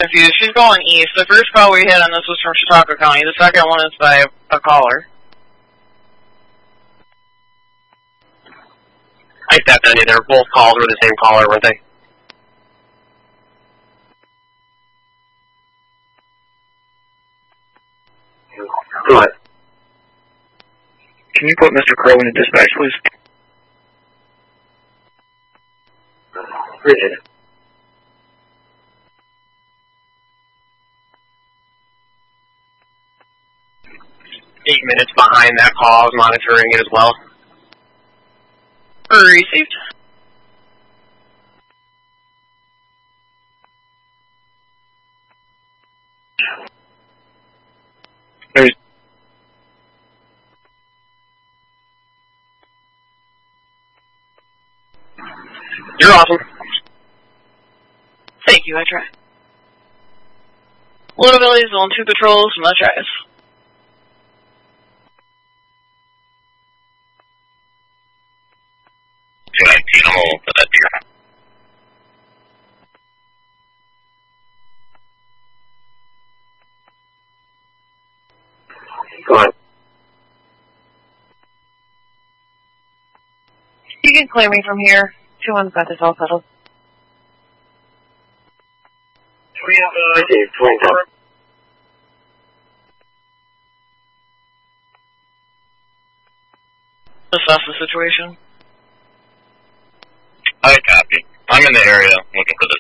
confused. She's going east. The first call we had on this was from Chautauqua County. The second one is by a caller. I stepped in either. Both calls were the same caller, weren't they? What? Can you put Mr. Crow into dispatch, please? Rigid. Eight minutes behind that call. I was monitoring it as well. Received. You're awesome. Thank you, I try. Little Billy's on 2 patrols, much eyes. For that deer. Go on. You can clear me from here. 2-1's got this all settled. We have, 20. Assess the situation. I copy. I'm in the area looking for